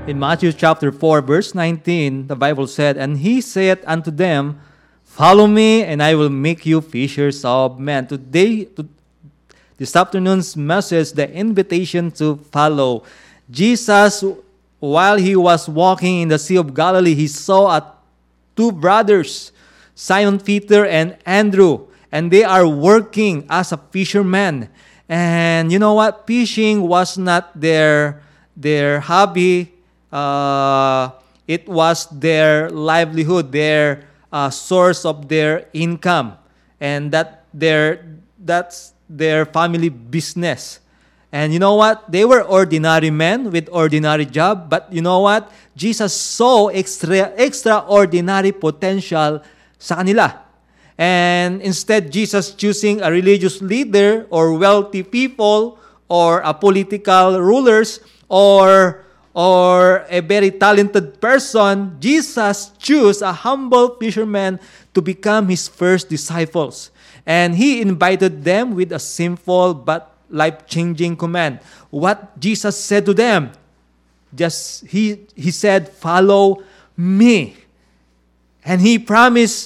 In Matthew chapter 4, verse 19, the Bible said, "And he said unto them, Follow me, and I will make you fishers of men." This afternoon's message, the invitation to follow. Jesus, while he was walking in the Sea of Galilee, he saw two brothers, Simon Peter and Andrew, and they are working as a fisherman. And you know what? Fishing was not their hobby. It was their livelihood, their source of their income, and that's their family business. And you know what? They were ordinary men with ordinary job, but you know what? Jesus saw extraordinary potential sa kanila. And instead, Jesus choosing a religious leader or wealthy people or a political rulers or a very talented person, Jesus chose a humble fisherman to become his first disciples. And he invited them with a simple but life-changing command. What Jesus said to them, he said, "Follow me." And he promised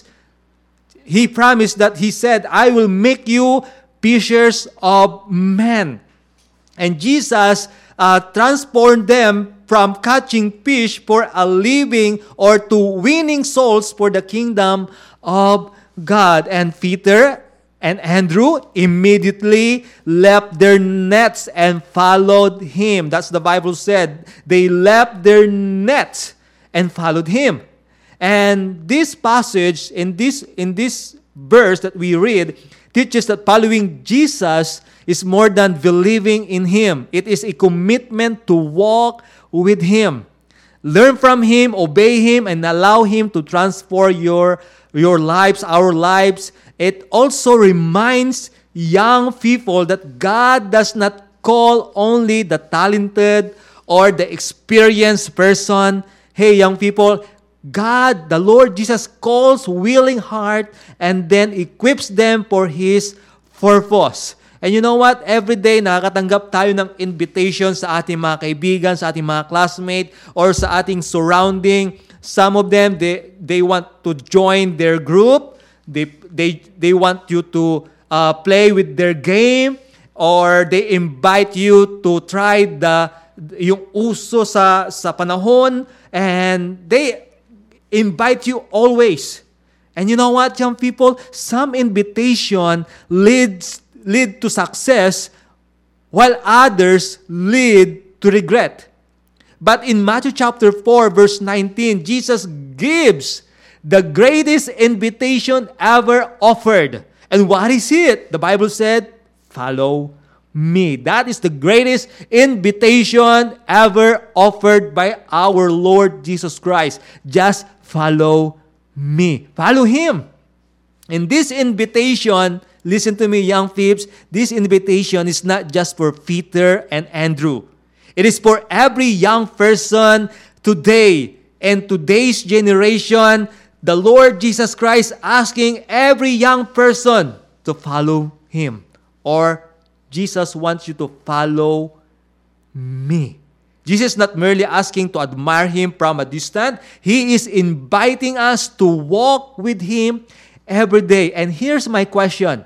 that he said, "I will make you fishers of men." And Jesus transformed them from catching fish for a living or to winning souls for the kingdom of God. And Peter and Andrew immediately left their nets and followed him. That's the Bible said. They left their nets and followed him. And this passage, in this verse that we read, teaches that following Jesus is more than believing in him. It is a commitment to walk with him. Learn from him, obey him, and allow him to transform your lives, our lives. It also reminds young people that God does not call only the talented or the experienced person. Hey, young people, God, the Lord Jesus, calls willing heart and then equips them for His purpose. And you know what? Every day, nakakatanggap tayo ng invitation sa ating mga kaibigan, sa ating mga classmates, or sa ating surrounding. Some of them, they want to join their group. They want you to play with their game, or they invite you to try yung uso sa panahon, and they invite you always. And you know what, young people? Some invitation lead to success, while others lead to regret. But in Matthew chapter 4, verse 19, Jesus gives the greatest invitation ever offered. And what is it? The Bible said, "Follow me." That is the greatest invitation ever offered by our Lord Jesus Christ. Just follow me. Follow Him. And this invitation, listen to me, young peeps, this invitation is not just for Peter and Andrew. It is for every young person today and today's generation. The Lord Jesus Christ asking every young person to follow Him. Or Jesus wants you to follow me. Jesus is not merely asking to admire Him from a distance. He is inviting us to walk with Him every day. And here's my question.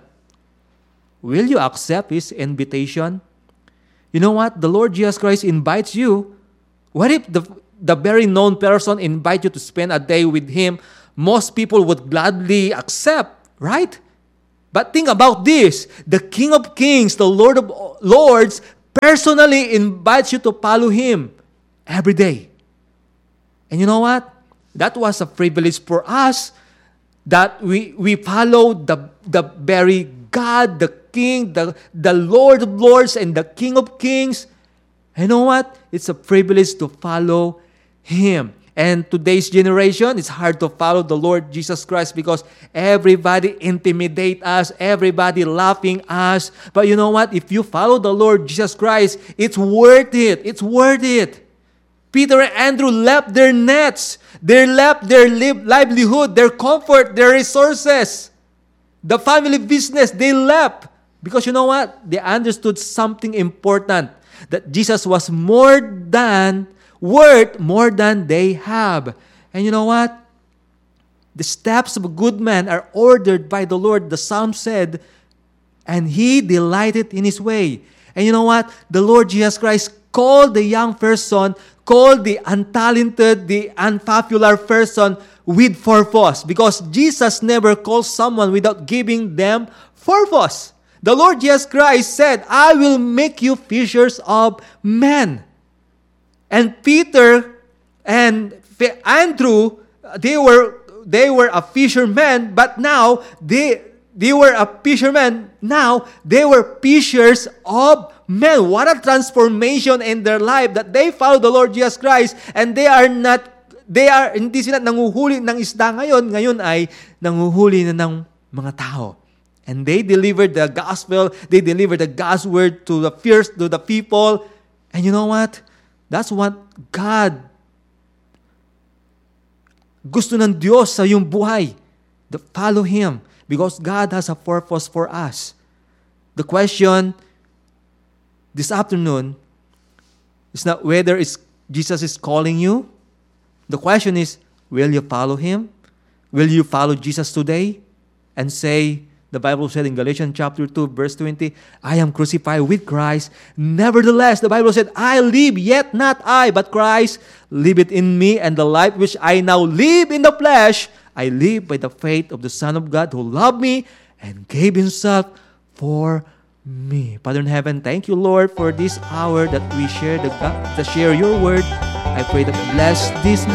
Will you accept His invitation? You know what? The Lord Jesus Christ invites you. What if the very known person invites you to spend a day with Him? Most people would gladly accept, right? But think about this. The King of Kings, the Lord of Lords, personally invites you to follow Him every day. And you know what? That was a privilege for us, that we follow the very God, the King, the Lord of Lords, and the King of Kings. You know what? It's a privilege to follow Him. And today's generation, it's hard to follow the Lord Jesus Christ because everybody intimidate us, everybody laughing us. But you know what? If you follow the Lord Jesus Christ, it's worth it. It's worth it. Peter and Andrew left their nets. They left their livelihood, their comfort, their resources, the family business. They left because you know what? They understood something important, that Jesus was more than worth more than they have. And you know what? The steps of a good man are ordered by the Lord, the psalm said, and he delighted in his way. And you know what? The Lord Jesus Christ called the young person, called the untalented, the unpopular person with purpose. Because Jesus never calls someone without giving them purpose. The Lord Jesus Christ said, I will make you fishers of men. And Peter and Andrew, they were a fisherman, but now they were a fisherman. Now they were fishers of men. What a transformation in their life that they follow the Lord Jesus Christ, and hindi sila nanguhuli ng isda ngayon ay nanguhuli na ng mga tao. And they delivered the gospel, they delivered the God's word to the people. And you know what? That's what God gusto ng Diyos sa iyong buhay. Follow Him. Because God has a purpose for us. The question this afternoon is not whether Jesus is calling you. The question is, will you follow Him? Will you follow Jesus today? And say, the Bible said in Galatians chapter 2, verse 20, I am crucified with Christ. Nevertheless, the Bible said, I live, yet not I, but Christ liveth in me, and the life which I now live in the flesh, I live by the faith of the Son of God who loved me and gave Himself for me. Father in heaven, thank you, Lord, for this hour that we share your word. I pray that you bless this